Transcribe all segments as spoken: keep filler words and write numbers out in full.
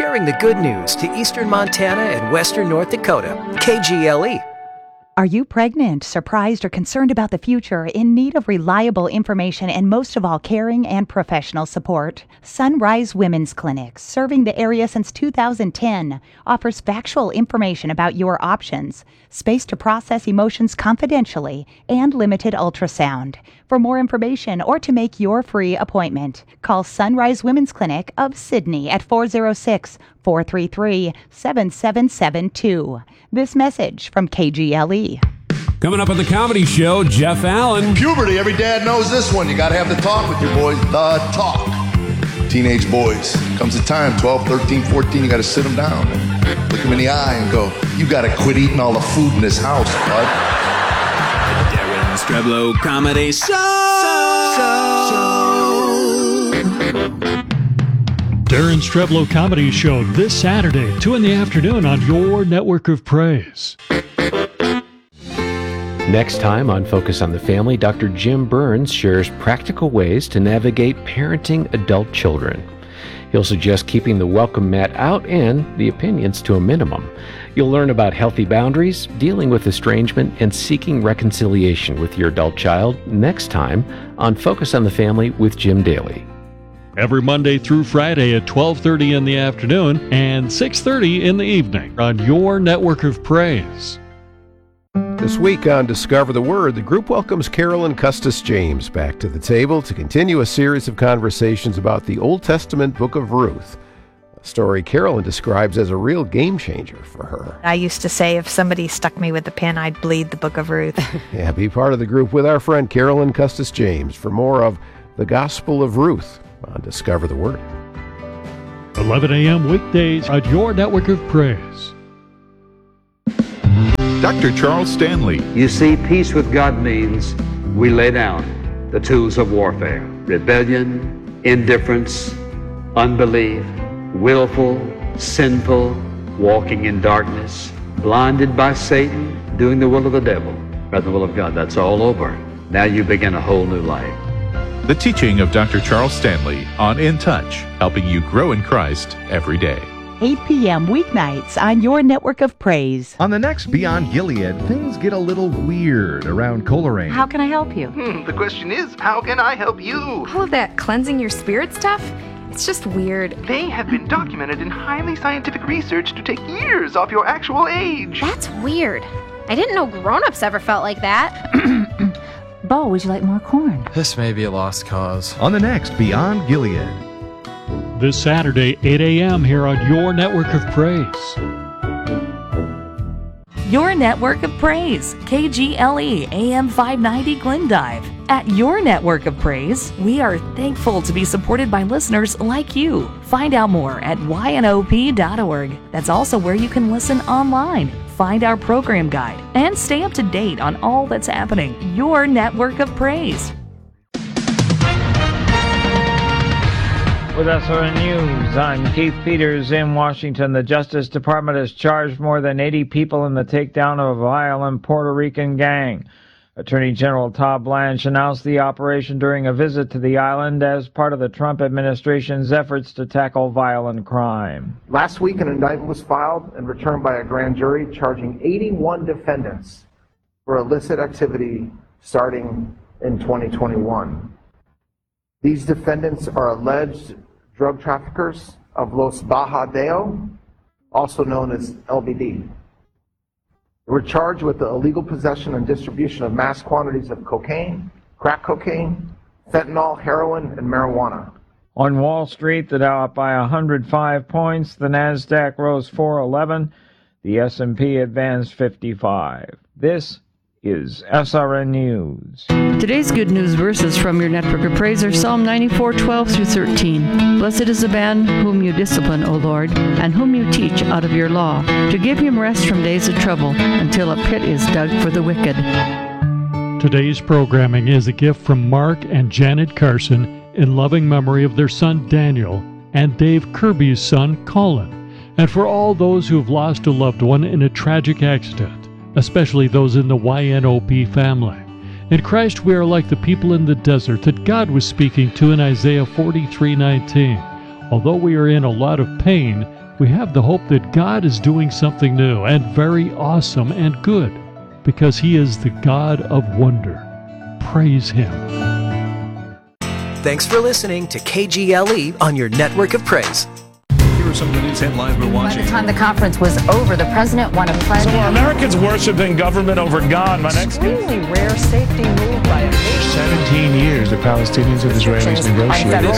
sharing the good news to eastern Montana and western North Dakota. K G L E. Are you pregnant, surprised, or concerned about the future, in need of reliable information and most of all caring and professional support? Sunrise Women's Clinic, serving the area since two thousand ten, offers factual information about your options, space to process emotions confidentially, and limited ultrasound. For more information or to make your free appointment, call Sunrise Women's Clinic of Sydney at four oh six, four three three, seven seven seven two. This message from K G L E. Coming up on the Comedy Show, Jeff Allen. Puberty, every dad knows this one. You got to have the talk with your boys. The talk. Teenage boys. Comes a time, twelve, thirteen, fourteen, you got to sit them down and look them in the eye and go, you got to quit eating all the food in this house, bud. Darren Streblo Comedy Show. Darren Streblo Comedy Show this Saturday, two in the afternoon on your network of praise. Next time on Focus on the Family, Doctor Jim Burns shares practical ways to navigate parenting adult children. He'll suggest keeping the welcome mat out and the opinions to a minimum. You'll learn about healthy boundaries, dealing with estrangement, and seeking reconciliation with your adult child next time on Focus on the Family with Jim Daly. Every Monday through Friday at twelve thirty in the afternoon and six thirty in the evening on your network of praise. This week on Discover the Word, the group welcomes Carolyn Custis James back to the table to continue a series of conversations about the Old Testament book of Ruth, a story Carolyn describes as a real game changer for her. I used to say if somebody stuck me with a pin, I'd bleed the book of Ruth. Yeah, be part of the group with our friend Carolyn Custis James for more of the Gospel of Ruth on Discover the Word. eleven a.m. weekdays on your network of praise. Doctor Charles Stanley. You see, peace with God means we lay down the tools of warfare. Rebellion, indifference, unbelief, willful, sinful, walking in darkness, blinded by Satan, doing the will of the devil, rather the will of God. That's all over. Now you begin a whole new life. The teaching of Doctor Charles Stanley on In Touch, helping you grow in Christ every day. eight p.m. weeknights on your network of praise. On the next Beyond Gilead, things get a little weird around Coleraine. How can I help you? Hmm, the question is, how can I help you? All of that cleansing your spirit stuff? It's just weird. They have been documented in highly scientific research to take years off your actual age. That's weird. I didn't know grown-ups ever felt like that. Bo, would you like more corn? This may be a lost cause. On the next Beyond Gilead. This Saturday, eight a.m. here on your network of praise. Your network of praise, K G L E A M five ninety Glendive. At your network of praise, we are thankful to be supported by listeners like you. Find out more at y n o p dot org. That's also where you can listen online, find our program guide, and stay up to date on all that's happening. Your network of praise. With S R N News, I'm Keith Peters in Washington. The Justice Department has charged more than eighty people in the takedown of a violent Puerto Rican gang. Attorney General Todd Blanche announced the operation during a visit to the island as part of the Trump administration's efforts to tackle violent crime. Last week, an indictment was filed and returned by a grand jury charging eighty-one defendants for illicit activity starting in twenty twenty-one. These defendants are alleged drug traffickers of Los Bajadeo, also known as L B D. They were charged with the illegal possession and distribution of mass quantities of cocaine, crack cocaine, fentanyl, heroin, and marijuana. On Wall Street, the Dow up by one hundred five points, the Nasdaq rose four eleven, the S and P advanced fifty-five. This is S R N News. Today's good news verses from your network of praise are Psalm ninety-four, twelve through thirteen. Blessed is the man whom you discipline, O Lord, and whom you teach out of your law, to give him rest from days of trouble, until a pit is dug for the wicked. Today's programming is a gift from Mark and Janet Carson in loving memory of their son Daniel and Dave Kirby's son Colin, and for all those who have lost a loved one in a tragic accident, especially those in the Y N O P family. In Christ we are like the people in the desert that God was speaking to in Isaiah forty-three nineteen. Although we are in a lot of pain, we have the hope that God is doing something new and very awesome and good, because He is the God of wonder. Praise Him. Thanks for listening to K G L E on your network of praise. Here are some of the news headlines we're watching. By the time the conference was over, the president won a pledge. So are Americans worshiping government over God? My next extremely rare safety move by a nation. seventeen years the Palestinians and Israelis negotiated.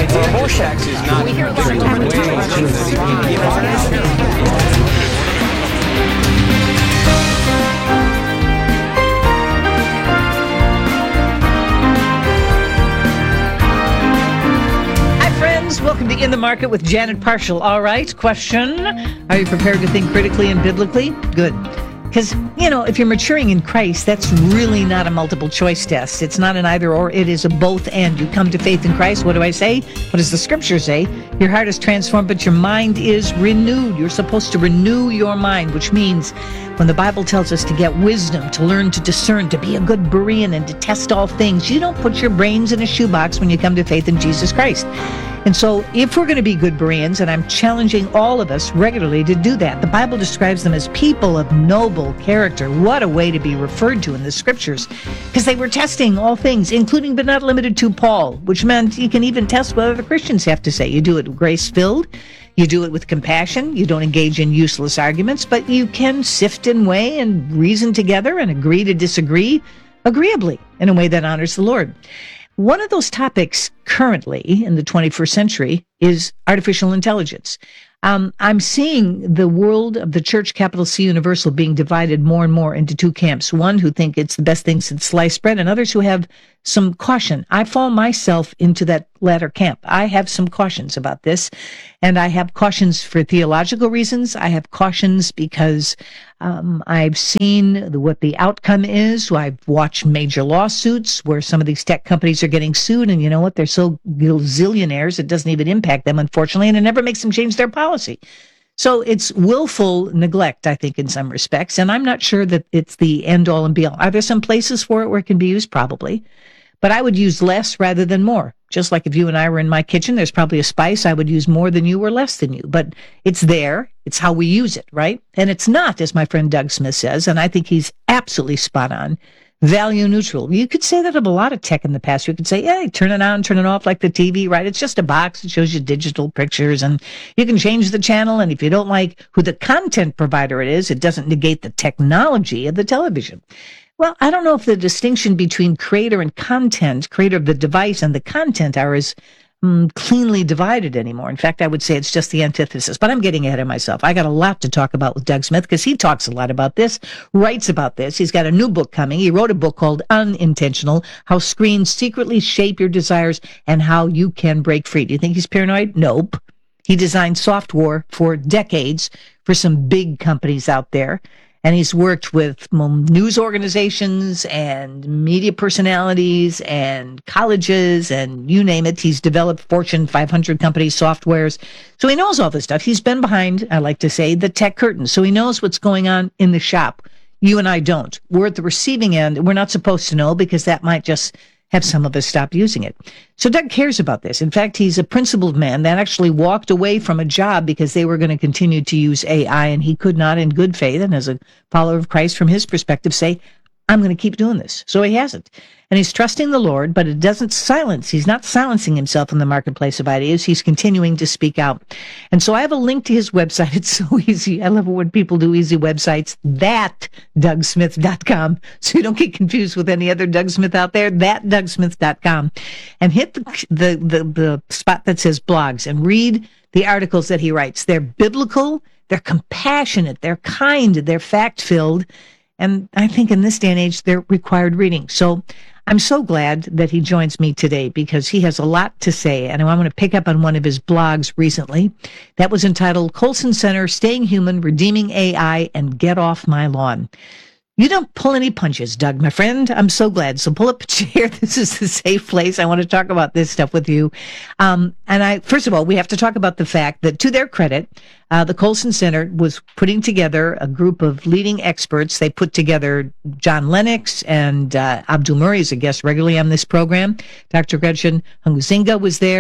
Welcome to In the Market with Janet Parshall. All right, question. Are you prepared to think critically and biblically? Good. Because, you know, if you're maturing in Christ, that's really not a multiple choice test. It's not an either or, it is a both and. You come to faith in Christ, what do I say? What does the scripture say? Your heart is transformed, but your mind is renewed. You're supposed to renew your mind, which means when the Bible tells us to get wisdom, to learn to discern, to be a good Berean and to test all things, you don't put your brains in a shoebox when you come to faith in Jesus Christ. And so if we're going to be good Bereans, and I'm challenging all of us regularly to do that, the Bible describes them as people of noble character. What a way to be referred to in the scriptures, because they were testing all things, including but not limited to Paul, which meant you can even test what other Christians have to say. You do it grace-filled. You do it with compassion. You don't engage in useless arguments, but you can sift and weigh and reason together and agree to disagree agreeably in a way that honors the Lord. One of those topics currently in the twenty-first century is artificial intelligence. Um, I'm seeing the world of the church, capital C Universal, being divided more and more into two camps. One who think it's the best thing since sliced bread, and others who have some caution. I fall myself into that latter camp. I have some cautions about this, and I have cautions for theological reasons. I have cautions because um, I've seen the, what the outcome is. I've watched major lawsuits where some of these tech companies are getting sued, and you know what? They're so zillionaires, it doesn't even impact them, unfortunately, and it never makes them change their policy. So it's willful neglect, I think, in some respects, and I'm not sure that it's the end-all and be-all. Are there some places for it where it can be used? Probably. But I would use less rather than more. Just like if you and I were in my kitchen, there's probably a spice I would use more than you or less than you. But it's there. It's how we use it, right? And it's not, as my friend Doug Smith says, and I think he's absolutely spot on, value neutral. You could say that of a lot of tech in the past. You could say, hey, turn it on, turn it off like the T V, right? It's just a box. It shows you digital pictures, and you can change the channel. And if you don't like who the content provider it is, it doesn't negate the technology of the television. Well, I don't know if the distinction between creator and content, creator of the device and the content, are as um, cleanly divided anymore. In fact, I would say it's just the antithesis. But I'm getting ahead of myself. I got a lot to talk about with Doug Smith because he talks a lot about this, writes about this. He's got a new book coming. He wrote a book called Unintentional: How Screens Secretly Shape Your Desires and How You Can Break Free. Do you think he's paranoid? Nope. He designed software for decades for some big companies out there. And he's worked with news organizations and media personalities and colleges and you name it. He's developed Fortune five hundred companies' softwares. So he knows all this stuff. He's been behind, I like to say, the tech curtain. So he knows what's going on in the shop. You and I don't. We're at the receiving end. We're not supposed to know because that might just have some of us stop using it. So Doug cares about this. In fact, he's a principled man that actually walked away from a job because they were going to continue to use A I, and he could not, in good faith and as a follower of Christ from his perspective, say, I'm going to keep doing this. So he hasn't. And he's trusting the Lord, but it doesn't silence. He's not silencing himself in the marketplace of ideas. He's continuing to speak out. And so I have a link to his website. It's so easy. I love it when people do easy websites. that doug smith dot com. So you don't get confused with any other Doug Smith out there. that doug smith dot com. And hit the, the, the, the spot that says blogs and read the articles that he writes. They're biblical. They're compassionate. They're kind. They're fact-filled. And I think in this day and age, they're required reading. So I'm so glad that he joins me today because he has a lot to say. And I want to pick up on one of his blogs recently that was entitled Colson Center, Staying Human, Redeeming A I, and Get Off My Lawn. You don't pull any punches, Doug, my friend. I'm so glad. So pull up a chair. This is the safe place. I want to talk about this stuff with you. Um, and I, first of all, we have to talk about the fact that, to their credit, uh, the Colson Center was putting together a group of leading experts. They put together John Lennox and uh, Abdul Murray as a guest regularly on this program. Doctor Gretchen Hunguzinga was there.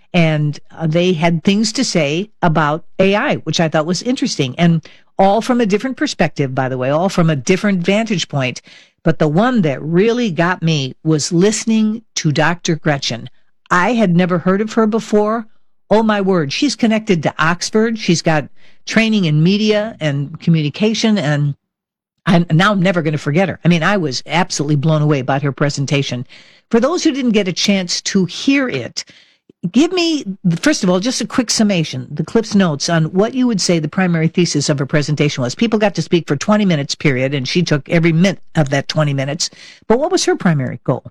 And uh, they had things to say about A I, which I thought was interesting. And all from a different perspective, by the way, all from a different vantage point. But the one that really got me was listening to Doctor Gretchen. I had never heard of her before. Oh, my word. She's connected to Oxford. She's got training in media and communication, and I'm now I'm never going to forget her. I mean, I was absolutely blown away by her presentation. For those who didn't get a chance to hear it, give me, first of all, just a quick summation, the Cliff's Notes on what you would say the primary thesis of her presentation was. People got to speak for twenty minutes, period, and she took every minute of that twenty minutes. But what was her primary goal?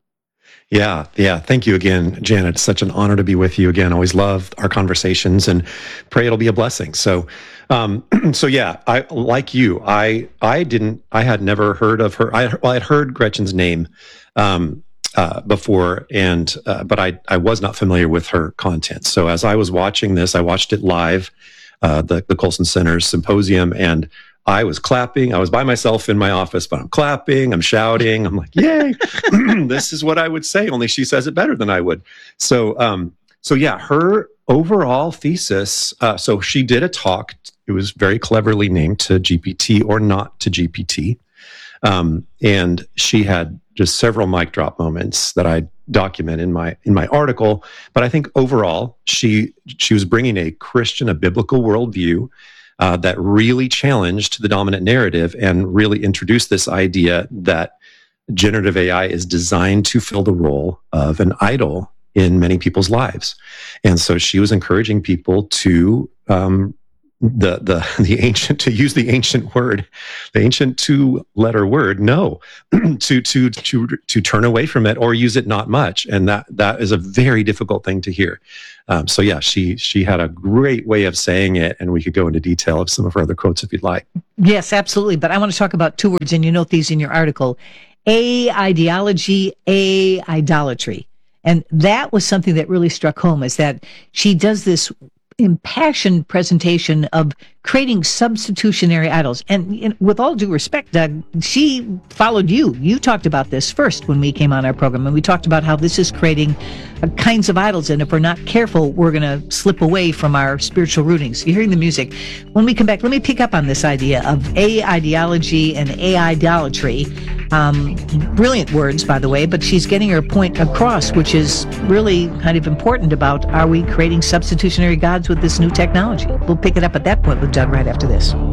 Yeah, yeah. Thank you again, Janet. It's such an honor to be with you again. Always love our conversations and pray it'll be a blessing. So, um, so yeah, I, like you, I, I didn't, I had never heard of her. I, well, I had heard Gretchen's name, um, uh, before, and, uh, but I, I was not familiar with her content. So as I was watching this, I watched it live, uh, the, the Colson Center's symposium, and I was clapping. I was by myself in my office, but I'm clapping, I'm shouting. I'm like, yay, this is what I would say, only she says it better than I would. So, um, so yeah, her overall thesis, uh, so she did a talk. It was very cleverly named To G P T or Not to G P T. Um, and she had just several mic drop moments that I document in my, in my article. But I think overall, she, she was bringing a Christian, a biblical worldview, Uh, that really challenged the dominant narrative and really introduced this idea that generative A I is designed to fill the role of an idol in many people's lives. And so she was encouraging people to um, the the the ancient to use the ancient word, the ancient two-letter word, no, to to to to turn away from it or use it not much, and that that is a very difficult thing to hear. Um, so yeah, she she had a great way of saying it, and we could go into detail of some of her other quotes if you'd like. Yes, absolutely. But I want to talk about two words, and you note these in your article: A ideology, A idolatry, and that was something that really struck home. Is that she does this impassioned presentation of creating substitutionary idols. And you know, with all due respect, Doug, she followed you. You talked about this first when we came on our program, and we talked about how this is creating uh, kinds of idols, and if we're not careful, we're going to slip away from our spiritual rootings. You're hearing the music. When we come back, let me pick up on this idea of A ideology and A idolatry. Um, brilliant words, by the way, but she's getting her point across, which is really kind of important about, are we creating substitutionary gods with this new technology? We'll pick it up at that point with Doug right after this.